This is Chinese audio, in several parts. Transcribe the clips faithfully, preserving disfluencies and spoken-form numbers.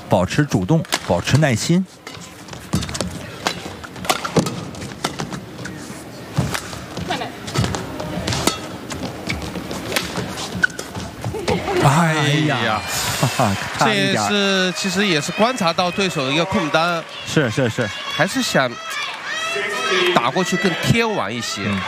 保持主动，保持耐心。哎呀，哈哈， 这也是其实也是观察到对手的一个空单， 是是是， 还是想打过去更贴网一些。嗯、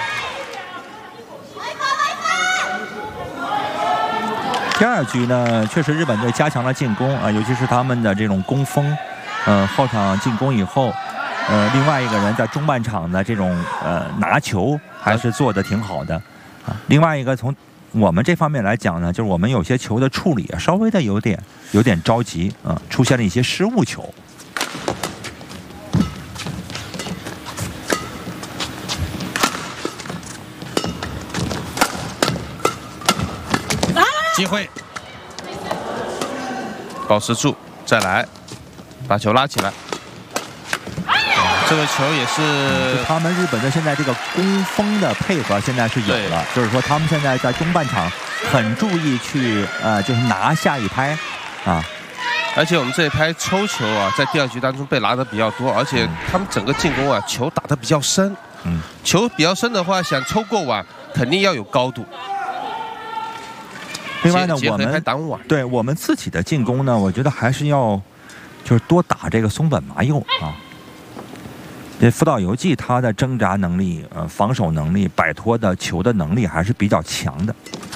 第二局呢，确实日本队加强了进攻啊，尤其是他们的这种攻锋，呃，后场进攻以后，呃，另外一个人在中半场的这种呃拿球还是做得挺好的啊。另外一个从我们这方面来讲呢，就是我们有些球的处理啊，稍微的有点有点着急啊，出现了一些失误球。 机会，保持住，再来，把球拉起来。这个球也是、 嗯、他们日本的现在这个攻锋的配合现在是有了，就是说他们现在在中半场很注意去呃，就是拿下一拍啊。 而且我们这一拍抽球啊，在第二局当中被拿的比较多，而且他们整个进攻啊，球打得比较深。嗯，球比较深的话，想抽过网肯定要有高度。 另外呢，我们对我们自己的进攻呢，我觉得还是要就是多打这个松本麻佑啊。这福岛由纪他的挣扎能力、呃防守能力、摆脱的球的能力还是比较强的。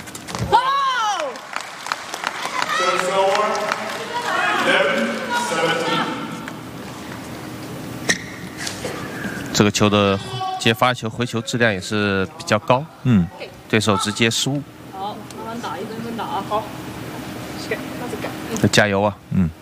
这个球的接发球、回球质量也是比较高，嗯，对手直接失误。 好，慢慢打，一分分打啊，好。 加油啊！嗯。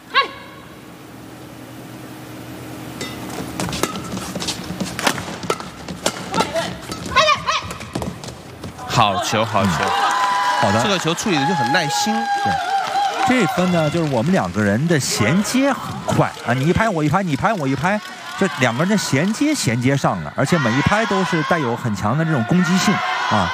好球，好球， 好的。 这个球处理的就很耐心。 对，这分呢，就是我们两个人的衔接很快啊，你一拍我一拍，你拍我一拍，就两个人的衔接衔接上了，而且每一拍都是带有很强的这种攻击性啊。